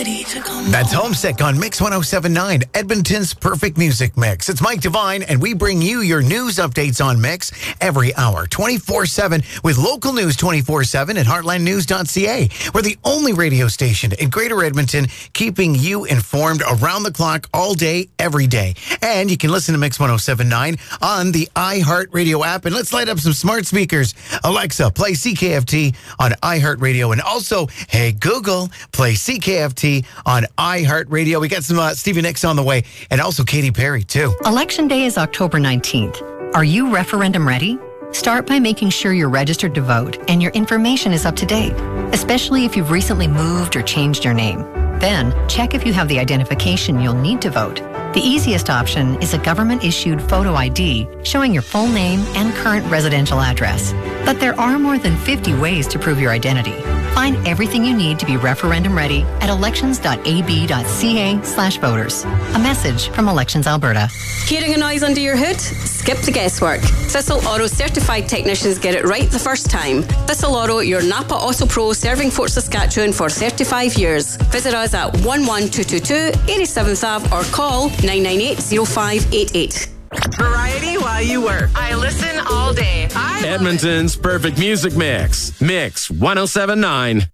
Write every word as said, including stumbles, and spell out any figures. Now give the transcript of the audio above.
ready to come That's Homesick on Mix one oh seven point nine, Edmonton's perfect music mix. It's Mike Devine, and we bring you your news updates on Mix every hour, twenty-four seven, with local news twenty-four seven at heartland news dot c a. We're the only radio station in Greater Edmonton keeping you informed around the clock all day, every day. And you can listen to Mix one oh seven point nine on the iHeartRadio app. And let's light up some smart speakers. Alexa, play C K F T on iHeartRadio. And also, hey, Google, play C K F T on iHeartRadio. We got some uh, Stevie Nicks on the way, and also Katy Perry, too. Election Day is October nineteenth. Are you referendum ready? Start by making sure you're registered to vote and your information is up to date, especially if you've recently moved or changed your name. Then, check if you have the identification you'll need to vote. The easiest option is a government-issued photo I D showing your full name and current residential address. But there are more than fifty ways to prove your identity. Find everything you need to be referendum ready at elections dot a b dot c a slash voters. A message from Elections Alberta. Hearing a noise under your hood? Skip the guesswork. Thistle Auto certified technicians get it right the first time. Thistle Auto, your Napa Auto Pro, serving Fort Saskatchewan for thirty-five years. Visit us at one one two two two, eighty-seventh Avenue or call nine nine eight, zero five eight eight. Variety while you work. I listen all day. I Edmonton's perfect music mix. Mix one oh seven point nine.